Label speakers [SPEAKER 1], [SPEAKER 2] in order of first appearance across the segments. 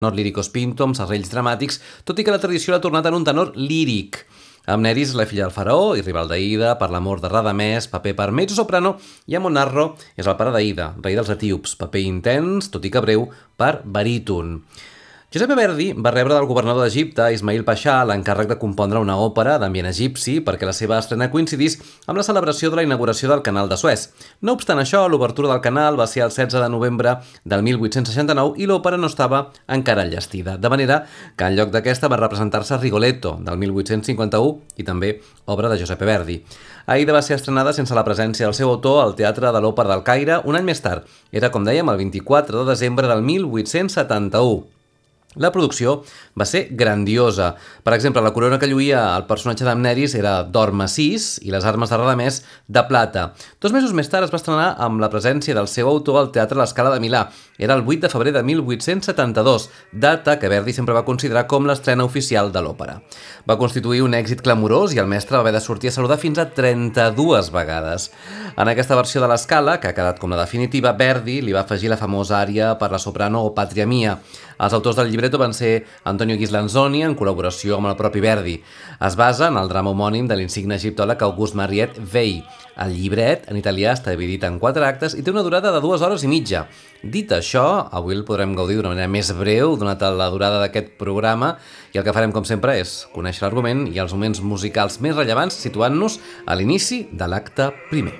[SPEAKER 1] tenor líricos pinto amb serrells dramàtics, tot i que la tradició l'ha tornat en un tenor líric. Amneris, la filla del faraó i rival d'Aïda, per l'amor de Radamès, paper per mezzo-soprano, i Amonarro és el pare d'Aïda, rei dels etíops, paper intens, tot i que breu, per baríton. Giuseppe Verdi va rebre del governador d'Egipte, Ismail Pasha, l'encàrrec de compondre una òpera d'ambient egipci perquè la seva estrena coincidís amb la celebració de la inauguració del Canal de Suez. No obstant això, l'obertura del canal va ser el 16 de novembre del 1869 i l'òpera no estava encara enllestida, de manera que en lloc d'aquesta va representar-se Rigoletto, del 1851, i també obra de Giuseppe Verdi. Aïda va ser estrenada sense la presència del seu autor al Teatre de l'Òpera del Caire un any més tard. Era, com dèiem, el 24 de desembre del 1871. La producció va ser grandiosa. Per exemple, la corona que lluïa el personatge d'Amneris era d'or massís i les armes de Radamès de plata. 2 mesos més tard es va estrenar amb la presència del seu autor al Teatre La Scala de Milà. Era el 8 de febrer de 1872, data que Verdi sempre va considerar com l'estrena oficial de l'òpera. Va constituir un èxit clamorós i el mestre va haver de sortir a saludar fins a 32 vegades. En aquesta versió de l'Escala, que ha quedat com la definitiva, Verdi li va afegir la famosa ària per la soprano O Patria Mia. Els autors del llibreto van ser Antonio Ghislanzoni en col·laboració amb el propi Verdi. Es basa en el drama homònim de l'insigne egiptòleg August Mariette Vey. El llibret, en italià, està dividit en 4 actes i té una durada de 2 hores i mitja. Dit això, avui el podrem gaudir d'una manera més breu, donat la durada d'aquest programa, i el que farem, com sempre, és conèixer l'argument i els moments musicals més rellevants, situant-nos a l'inici de l'acte primer.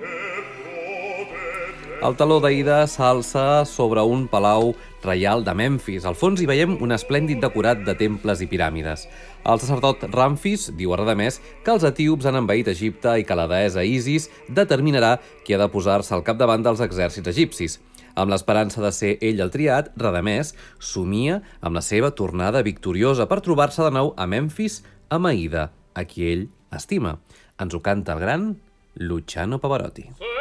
[SPEAKER 1] El taló d'Aïda s'alça sobre un palau reial de Memfis. Al fons hi veiem un esplèndid decorat de temples i piràmides. El sacerdot Ramfis diu a Radamès que els etíops han envaït Egipte i que la deessa Isis determinarà qui ha de posar-se al capdavant dels exèrcits egipcis. Amb l'esperança de ser ell el triat, Radamès somia amb la seva tornada victoriosa per trobar-se de nou a Memfis amb Aïda, a qui ell estima. Ens ho canta el gran Luciano Pavarotti.